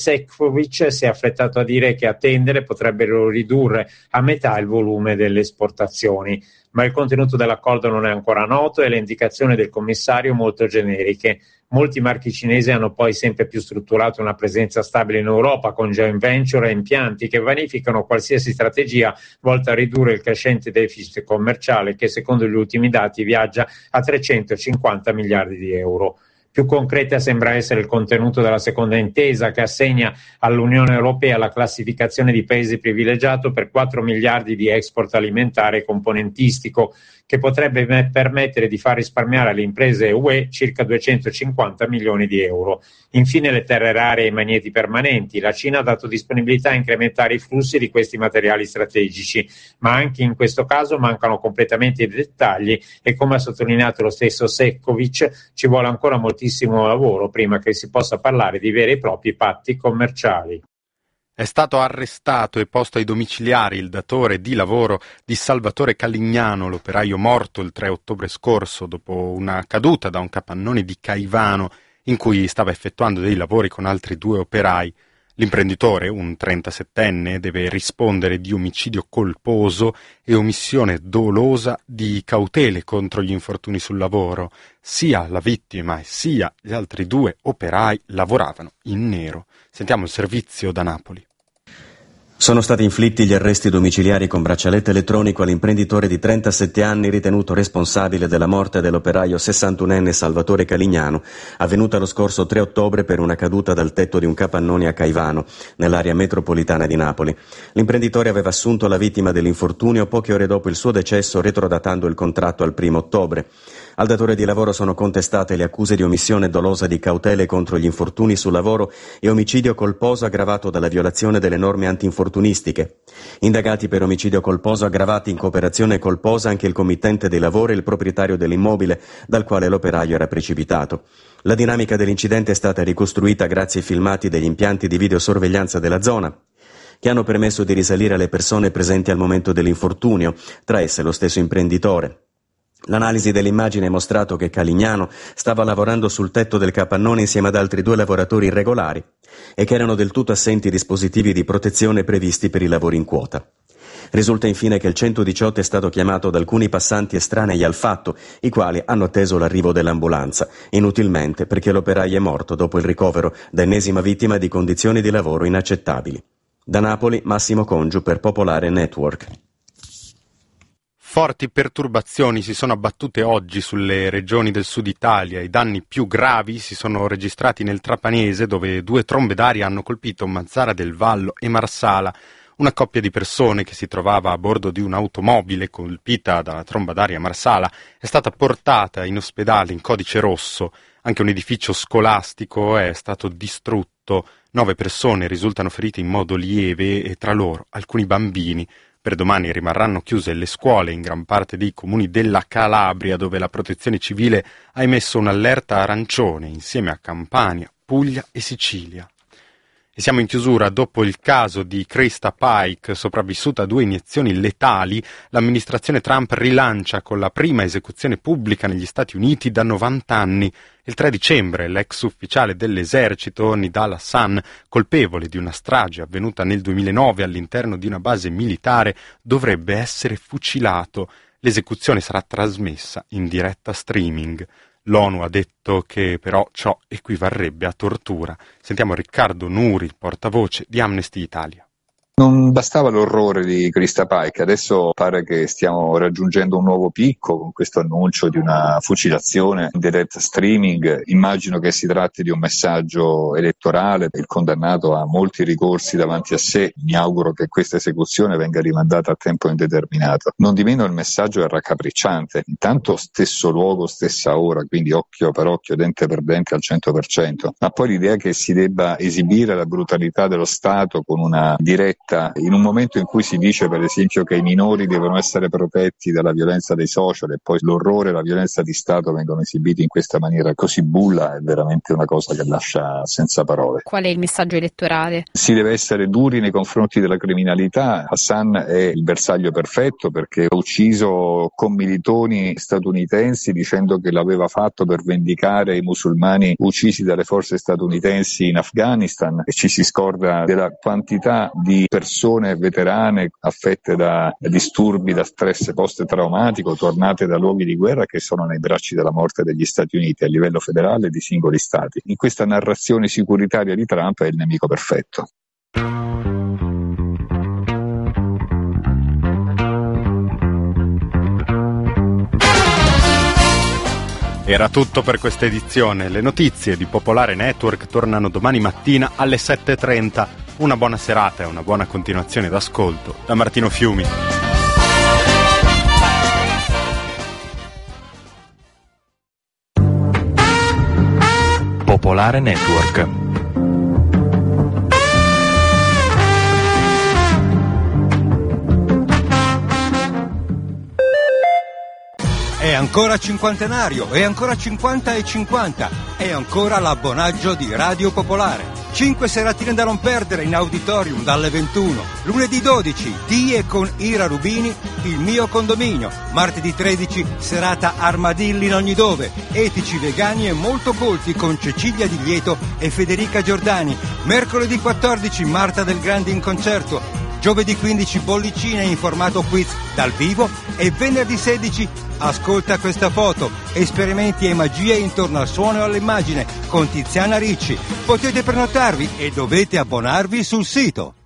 Šefčovič si è affrettato a dire che a tendere potrebbero ridurre a metà il volume delle esportazioni, ma il contenuto dell'accordo non è ancora noto e le indicazioni del commissario molto generiche. Molti marchi cinesi hanno poi sempre più strutturato una presenza stabile in Europa con joint venture e impianti che vanificano qualsiasi strategia volta a ridurre il crescente deficit commerciale che secondo gli ultimi dati viaggia a 350 miliardi di euro. Più concreta sembra essere il contenuto della seconda intesa che assegna all'Unione Europea la classificazione di paese privilegiato per 4 miliardi di export alimentare e componentistico, che potrebbe permettere di far risparmiare alle imprese UE circa 250 milioni di euro. Infine le terre rare e i magneti permanenti. La Cina ha dato disponibilità a incrementare i flussi di questi materiali strategici, ma anche in questo caso mancano completamente i dettagli e, come ha sottolineato lo stesso Šefčovič, ci vuole ancora moltissimo lavoro prima che si possa parlare di veri e propri patti commerciali. È stato arrestato e posto ai domiciliari il datore di lavoro di Salvatore Calignano, l'operaio morto il 3 ottobre scorso dopo una caduta da un capannone di Caivano in cui stava effettuando dei lavori con altri 2 operai. L'imprenditore, un 37enne, deve rispondere di omicidio colposo e omissione dolosa di cautele contro gli infortuni sul lavoro. Sia la vittima e sia gli altri 2 operai lavoravano in nero. Sentiamo il servizio da Napoli. Sono stati inflitti gli arresti domiciliari con braccialetto elettronico all'imprenditore di 37 anni ritenuto responsabile della morte dell'operaio 61enne Salvatore Calignano, avvenuta lo scorso 3 ottobre per una caduta dal tetto di un capannone a Caivano, nell'area metropolitana di Napoli. L'imprenditore aveva assunto la vittima dell'infortunio poche ore dopo il suo decesso, retrodatando il contratto al 1 ottobre. Al datore di lavoro sono contestate le accuse di omissione dolosa di cautele contro gli infortuni sul lavoro e omicidio colposo aggravato dalla violazione delle norme antinfortunistiche. Indagati per omicidio colposo aggravati in cooperazione colposa anche il committente dei lavori e il proprietario dell'immobile dal quale l'operaio era precipitato. La dinamica dell'incidente è stata ricostruita grazie ai filmati degli impianti di videosorveglianza della zona, che hanno permesso di risalire alle persone presenti al momento dell'infortunio, tra esse lo stesso imprenditore. L'analisi dell'immagine ha mostrato che Calignano stava lavorando sul tetto del capannone insieme ad altri 2 lavoratori irregolari e che erano del tutto assenti i dispositivi di protezione previsti per i lavori in quota. Risulta infine che il 118 è stato chiamato da alcuni passanti estranei al fatto, i quali hanno atteso l'arrivo dell'ambulanza, inutilmente perché l'operaio è morto dopo il ricovero da ennesima vittima di condizioni di lavoro inaccettabili. Da Napoli, Massimo Congiu per Popolare Network. Forti perturbazioni si sono abbattute oggi sulle regioni del sud Italia. I danni più gravi si sono registrati nel Trapanese, dove 2 trombe d'aria hanno colpito Mazzara del Vallo e Marsala. Una coppia di persone che si trovava a bordo di un'automobile colpita dalla tromba d'aria a Marsala è stata portata in ospedale in codice rosso. Anche un edificio scolastico è stato distrutto. 9 persone risultano ferite in modo lieve e tra loro alcuni bambini. Per domani rimarranno chiuse le scuole in gran parte dei comuni della Calabria, dove la Protezione Civile ha emesso un'allerta arancione insieme a Campania, Puglia e Sicilia. E siamo in chiusura. Dopo il caso di Krista Pike, sopravvissuta a 2 iniezioni letali, l'amministrazione Trump rilancia con la prima esecuzione pubblica negli Stati Uniti da 90 anni. Il 3 dicembre l'ex ufficiale dell'esercito Nidal Hasan, colpevole di una strage avvenuta nel 2009 all'interno di una base militare, dovrebbe essere fucilato. L'esecuzione sarà trasmessa in diretta streaming. L'ONU ha detto che però ciò equivarrebbe a tortura. Sentiamo Riccardo Nuri, il portavoce di Amnesty Italia. Non bastava l'orrore di Krista Pike, adesso pare che stiamo raggiungendo un nuovo picco con questo annuncio di una fucilazione in direct streaming. Immagino che si tratti di un messaggio elettorale, il condannato ha molti ricorsi davanti a sé, mi auguro che questa esecuzione venga rimandata a tempo indeterminato. Non di meno il messaggio è raccapricciante, intanto stesso luogo, stessa ora, quindi occhio per occhio, dente per dente al 100%, ma poi l'idea che si debba esibire la brutalità dello Stato con una diretta detta in un momento in cui si dice per esempio che i minori devono essere protetti dalla violenza dei social e poi l'orrore e la violenza di Stato vengono esibiti in questa maniera così bulla, è veramente una cosa che lascia senza parole. Qual è il messaggio elettorale? Si deve essere duri nei confronti della criminalità. Hassan è il bersaglio perfetto perché ha ucciso commilitoni statunitensi dicendo che l'aveva fatto per vendicare i musulmani uccisi dalle forze statunitensi in Afghanistan, e ci si scorda della quantità di persone veterane affette da disturbi, da stress post-traumatico, tornate da luoghi di guerra, che sono nei bracci della morte degli Stati Uniti a livello federale e di singoli stati. In questa narrazione sicuritaria di Trump è il nemico perfetto. Era tutto per questa edizione. Le notizie di Popolare Network tornano domani mattina alle 7:30. Una buona serata e una buona continuazione d'ascolto da Martino Fiumi. Popolare Network. È ancora cinquantenario, è ancora 50 e 50, è ancora l'abbonaggio di Radio Popolare. 5 seratine da non perdere in auditorium dalle 21. Lunedì 12, Tie con Ira Rubini, Il mio condominio. Martedì 13, serata Armadilli in ogni dove. Etici, vegani e molto colti con Cecilia Di Lieto e Federica Giordani. Mercoledì 14, Marta Del Grande in concerto. Giovedì 15, bollicine in formato quiz dal vivo. E venerdì 16, ascolta questa foto, esperimenti e magie intorno al suono e all'immagine con Tiziana Ricci. Potete prenotarvi e dovete abbonarvi sul sito.